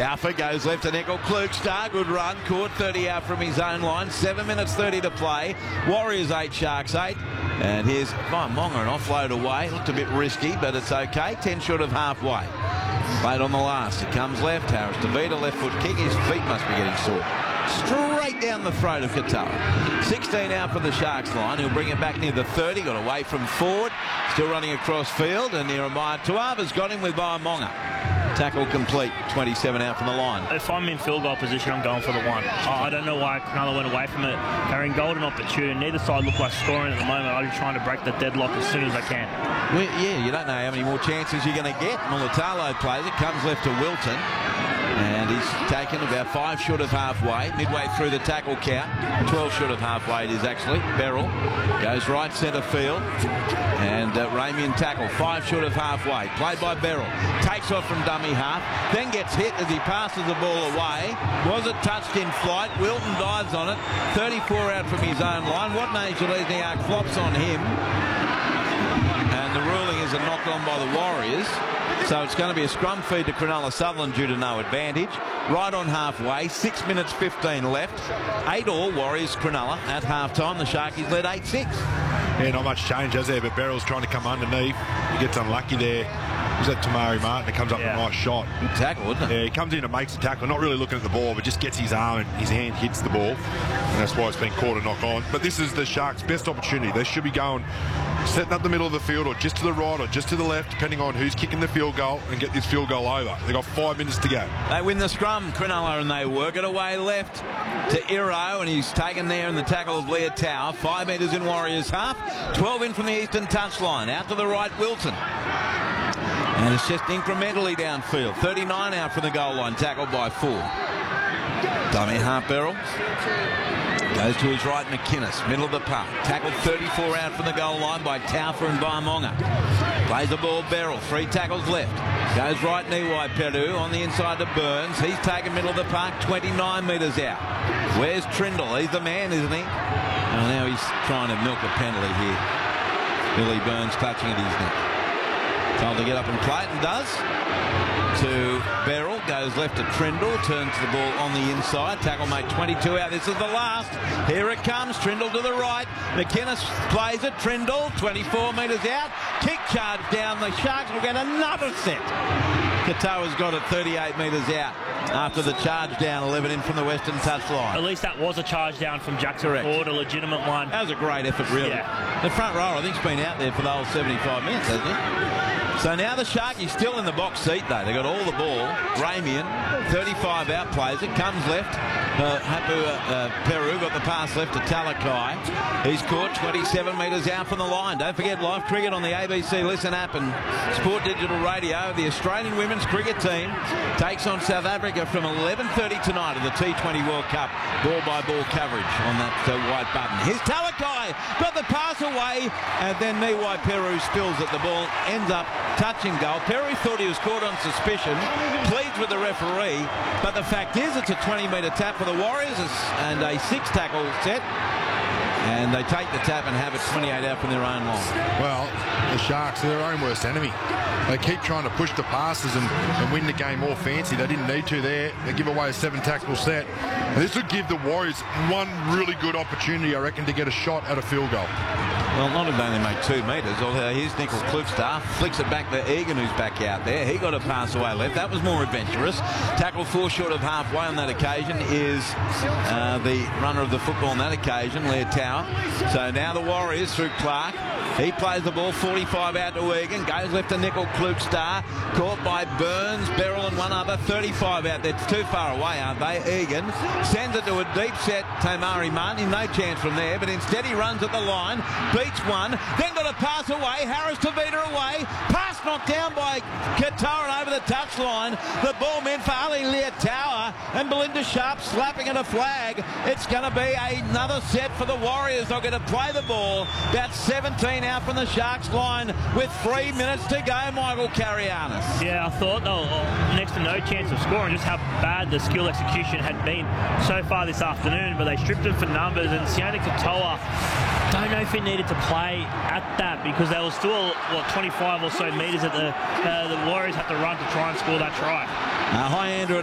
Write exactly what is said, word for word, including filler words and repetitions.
Taufa goes left to Nickel. Klugstad, good run. Caught thirty out from his own line. seven minutes thirty to play. Warriors eight, Sharks eight. And here's Monga, an offload away. Looked a bit risky, but it's okay. ten short of halfway. Played on the last. It comes left. Harris DeVita, left foot kick. His feet must be getting sore. Straight down the throat of Katoa. sixteen out for the Sharks line. He'll bring it back near the thirty. Got away from Ford. Still running across field. And Nehemiah Tuava's got him with Monga. Tackle complete. twenty-seven out from the line. If I'm in field goal position, I'm going for the one. I don't know why Cronulla went away from it. They're in golden opportunity. Neither side look like scoring at the moment. I'm just trying to break the deadlock as soon as I can. Well, yeah, you don't know how many more chances you're going to get. Mulatalo plays it. Comes left to Wilton. And he's taken about five short of halfway, midway through the tackle count. twelve short of halfway it is actually. Beryl goes right centre field. And uh, Ramian tackle, five short of halfway. Played by Beryl. Takes off from dummy half. Then gets hit as he passes the ball away. Was it touched in flight? Wilton dives on it. thirty-four out from his own line. What name Jalezniak flops on him. And the ruling is a knock on by the Warriors. So it's going to be a scrum feed to Cronulla Sutherland due to no advantage. Right on halfway, six minutes fifteen left. Eight all Warriors Cronulla at halftime. The Sharkies led eight six. Yeah, not much change, is there? But Beryl's trying to come underneath. He gets unlucky there. Is that Tamari Martin? It comes up yeah. with a nice shot. Good tackle, isn't it? Yeah, he comes in and makes the tackle. Not really looking at the ball, but just gets his arm and his hand hits the ball. And that's why it's been caught a knock on. But this is the Sharks' best opportunity. They should be going, setting up the middle of the field or just to the right or just to the left, depending on who's kicking the field goal, and get this field goal over. They've got five minutes to go. They win the scrum, Cronulla, and they work it away left to Iro, and he's taken there in the tackle of Leah Tower. Five metres in Warriors half, twelve in from the eastern touchline. Out to the right, Wilton. And it's just incrementally downfield. thirty-nine out from the goal line, tackled by four. Dummy half Beryl. Goes to his right, McInnes, middle of the park. Tackled thirty-four out from the goal line by Taufa and Monga. Plays the ball, Beryl, three tackles left. Goes right, Niwai Peru on the inside to Burns. He's taken middle of the park, twenty-nine metres out. Where's Trindle? He's the man, isn't he? Oh, now he's trying to milk a penalty here. Billy Burns clutching at his neck. Told to get up and play it, and does. To Beryl, goes left to Trindle, turns the ball on the inside. Tackle made twenty-two out. This is the last. Here it comes. Trindle to the right. McInnes plays it. Trindle, twenty-four metres out. Kick charge down. The Sharks will get another set. Katoa's got it thirty-eight metres out after the charge down, eleven in from the western touchline. At least that was a charge down from Jackson Correct. Ford, a legitimate one. That was a great effort, really. Yeah. The front rower, I think, has been out there for the whole seventy-five minutes, hasn't he? So now the Sharkies still in the box seat, though. They've got all the ball. Ramian, thirty-five out, plays it, comes left. Uh, Hapu uh, Peru got the pass left to Talakai. He's caught twenty-seven metres out from the line. Don't forget live cricket on the A B C Listen app and Sport Digital Radio. The Australian women's cricket team takes on South Africa from eleven thirty tonight at the T twenty World Cup. Ball-by-ball coverage on that uh, white button. Here's Talakai, got the pass away, and then Niwai Peru spills it. The ball ends up touching goal. Peru thought he was caught on suspicion, pleads with the referee, but the fact is it's a twenty metre tap for the Warriors and a six tackle set, and they take the tap and have it twenty-eight out from their own line. Well, the Sharks are their own worst enemy. They keep trying to push the passes and, and win the game more fancy. They didn't need to there. They give away a seven tackle set. And this would give the Warriors one really good opportunity, I reckon, to get a shot at a field goal. Well, not if they only made two metres. Although here's Nickel Klugstad, flicks it back to Egan, who's back out there. He got a pass away left. That was more adventurous. Tackle four short of halfway on that occasion is uh, the runner of the football on that occasion, Leah Tower. So now the Warriors through Clark. He plays the ball forty-five out to Egan. Goes left to Nickel Klugstad. Caught by Burns, Beryl and one other. thirty-five out. They're too far away, aren't they? Egan sends it to a deep set. Tamari Martin, no chance from there, but instead he runs at the line. Beats one. Then got a pass away. Harris DeVita away. Pass knocked down by Katoa over the touchline. The ball meant for Ali Leah Tower and Belinda Sharp slapping at a flag. It's going to be another set for the Warriors. They're going to play the ball. About seventeen out from the Sharks line with three minutes to go, Michael Carianis. Yeah, I thought they were next to no chance of scoring, just how bad the skill execution had been so far this afternoon, but they stripped him for numbers, and Sione Katoa, don't know if he needed to play at that because there was still, what, twenty-five or so metres that the, uh, the Warriors had to run to try and score that try. Uh, hi, Andrew.